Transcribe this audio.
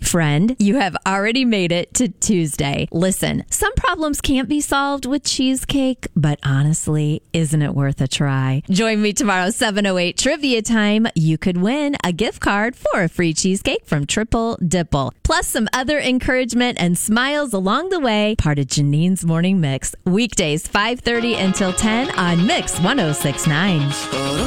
Friend, you have already made it to Tuesday. Listen, some problems can't be solved with cheesecake, but honestly, isn't it worth a try? Join me tomorrow, 7:08 trivia time. You could win a gift card for a free cheesecake from Triple Dipple. Plus some other encouragement and smiles along the way. Part of Janine's Morning Mix. Weekdays, 5:30 until 10 on Mix 106.9.